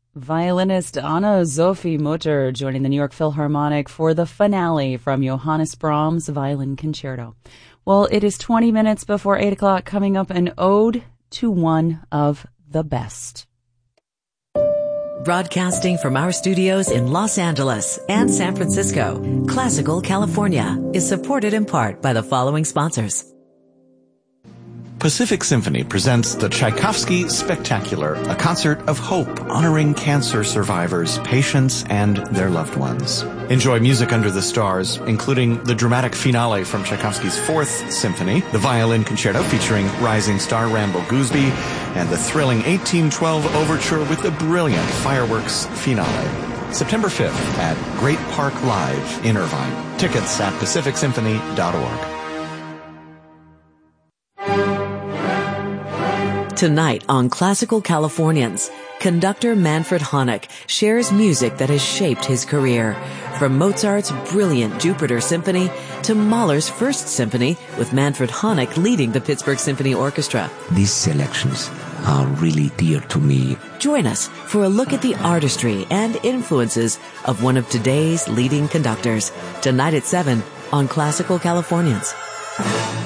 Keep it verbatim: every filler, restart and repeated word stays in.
Violinist Anna Sophie Mutter joining the New York Philharmonic for the finale from Johannes Brahms' Violin Concerto. Well, it is twenty minutes before eight o'clock. Coming up, an ode to one of the best. Broadcasting from our studios in Los Angeles and San Francisco, Classical California is supported in part by the following sponsors. Pacific Symphony presents the Tchaikovsky Spectacular, a concert of hope honoring cancer survivors, patients, and their loved ones. Enjoy music under the stars, including the dramatic finale from Tchaikovsky's Fourth Symphony, the Violin Concerto featuring rising star Randall Gooseby, and the thrilling eighteen twelve Overture with the brilliant fireworks finale. September fifth at Great Park Live in Irvine. Tickets at pacific symphony dot org. Tonight on Classical Californians, conductor Manfred Honeck shares music that has shaped his career, from Mozart's brilliant Jupiter Symphony to Mahler's First Symphony, with Manfred Honeck leading the Pittsburgh Symphony Orchestra. These selections are really dear to me. Join us for a look at the artistry and influences of one of today's leading conductors, tonight at seven on Classical Californians.